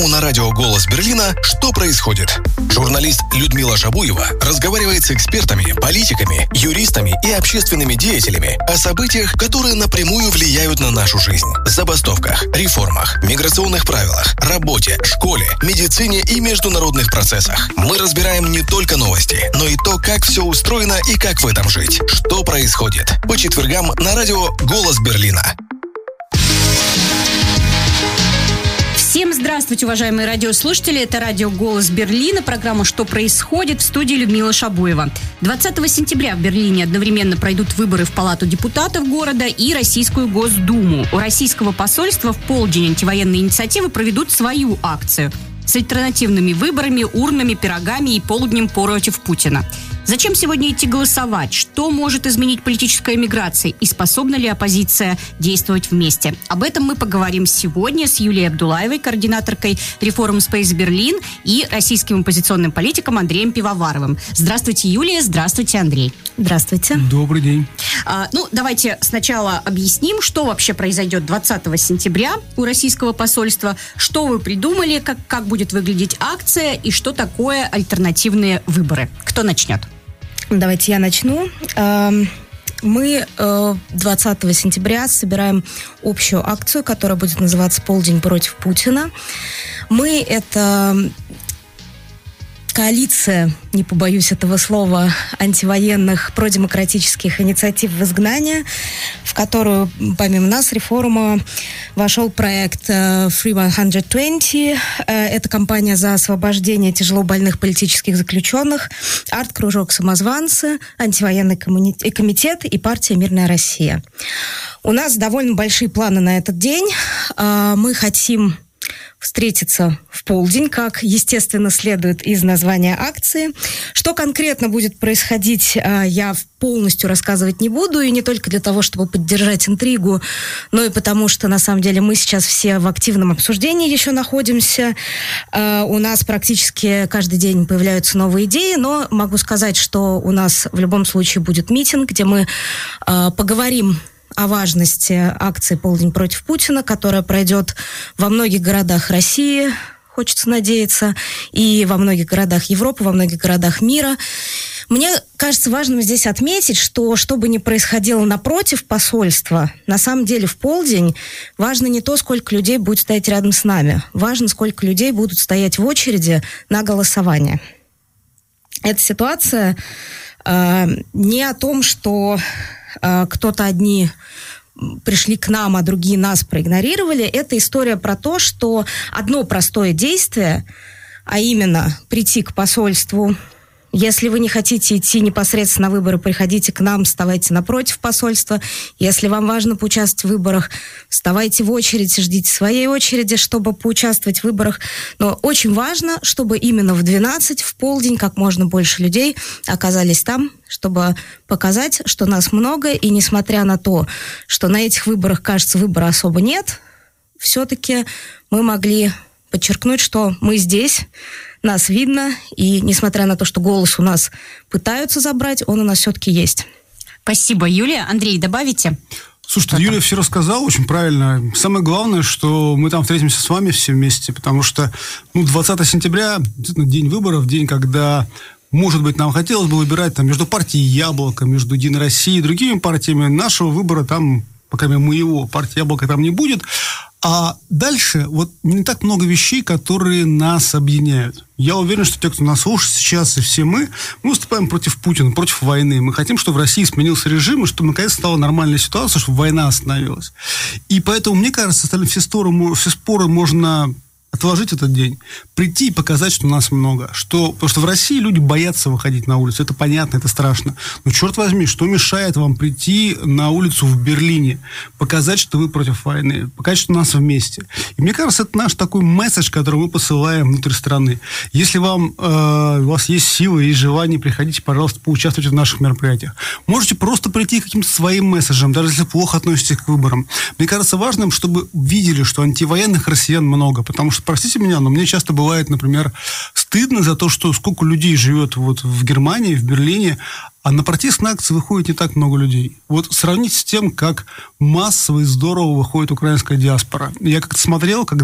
На радио «Голос Берлина» «Что происходит?». Журналист Людмила Шабуева разговаривает с экспертами, политиками, юристами и общественными деятелями о событиях, которые напрямую влияют на нашу жизнь. Забастовках, реформах, миграционных правилах, работе, школе, медицине и международных процессах. Мы разбираем не только новости, но и то, как все устроено и как в этом жить. «Что происходит?». По четвергам на радио «Голос Берлина». Всем здравствуйте, уважаемые радиослушатели. Это радио «Голос Берлина», программа «Что происходит?», в студии Людмила Шабуева. 20 сентября в Берлине одновременно пройдут выборы в Палату депутатов города и Российскую Госдуму. У российского посольства в полдень антивоенные инициативы проведут свою акцию с альтернативными выборами, урнами, пирогами и полднем против Путина. Зачем сегодня идти голосовать? Что может изменить политическая миграция? И способна ли оппозиция действовать вместе? Об этом мы поговорим сегодня с Юлией Абдулаевой, координаторкой Reform Space Берлин, и российским оппозиционным политиком Андреем Пивоваровым. Здравствуйте, Юлия. Здравствуйте, Андрей. Здравствуйте. Добрый день. Давайте сначала объясним, что вообще произойдет 20 сентября у российского посольства, что вы придумали, как будет выглядеть акция и что такое альтернативные выборы. Кто начнет? Давайте я начну. Мы 20 сентября собираем общую акцию, которая будет называться «Полдень против Путина». Мы — это коалиция, не побоюсь этого слова, антивоенных продемократических инициатив в изгнании, в которую, помимо нас, реформа, вошел проект Free 120. Это кампания за освобождение тяжелобольных политических заключенных, арт-кружок «Самозванцы», антивоенный комитет и партия «Мирная Россия». У нас довольно большие планы на этот день. Мы хотим встретиться в полдень, как, естественно, следует из названия акции. Что конкретно будет происходить, я полностью рассказывать не буду, и не только для того, чтобы поддержать интригу, но и потому, что, на самом деле, мы сейчас все в активном обсуждении еще находимся. У нас практически каждый день появляются новые идеи, но могу сказать, что у нас в любом случае будет митинг, где мы поговорим о важности акции «Полдень против Путина», которая пройдет во многих городах России, хочется надеяться, и во многих городах Европы, во многих городах мира. Мне кажется важным здесь отметить, что бы ни происходило напротив посольства, на самом деле в полдень важно не то, сколько людей будет стоять рядом с нами, важно, сколько людей будут стоять в очереди на голосование. Эта ситуация не о том, что кто-то одни пришли к нам, а другие нас проигнорировали. Это история про то, что одно простое действие, а именно прийти к посольству. Если вы не хотите идти непосредственно на выборы, приходите к нам, вставайте напротив посольства. Если вам важно поучаствовать в выборах, вставайте в очередь, ждите своей очереди, чтобы поучаствовать в выборах. Но очень важно, чтобы именно в 12, в полдень, как можно больше людей оказались там, чтобы показать, что нас много, и несмотря на то, что на этих выборах, кажется, выбора особо нет, все-таки мы могли подчеркнуть, что мы здесь, нас видно, и несмотря на то, что голос у нас пытаются забрать, он у нас все-таки есть. Спасибо, Юлия. Андрей, добавите? Слушайте, Юлия все рассказала очень правильно. Самое главное, что мы там встретимся с вами все вместе, потому что 20 сентября, день выборов, день, когда, может быть, нам хотелось бы выбирать между партией «Яблоко», между «Единой Россией» и другими партиями. Нашего выбора там, по крайней мере, моего, партии «Яблоко» там не будет. А дальше не так много вещей, которые нас объединяют. Я уверен, что те, кто нас слушает сейчас, и все мы выступаем против Путина, против войны. Мы хотим, чтобы в России сменился режим, и чтобы наконец стала нормальная ситуация, чтобы война остановилась. И поэтому, мне кажется, все споры можно отложить этот день, прийти и показать, что нас много. Потому что в России люди боятся выходить на улицу. Это понятно, это страшно. Но, черт возьми, что мешает вам прийти на улицу в Берлине, показать, что вы против войны, показать, что нас вместе. И мне кажется, это наш такой месседж, который мы посылаем внутрь страны. Если у вас есть силы и желание, приходите, пожалуйста, поучаствуйте в наших мероприятиях. Можете просто прийти каким-то своим месседжем, даже если плохо относитесь к выборам. Мне кажется важным, чтобы видели, что антивоенных россиян много, потому что, простите меня, но мне часто бывает, например, стыдно за то, что сколько людей живет в Германии, в Берлине, а на протестные акции выходит не так много людей. Сравните с тем, как массово и здорово выходит украинская диаспора. Я как-то смотрел, когда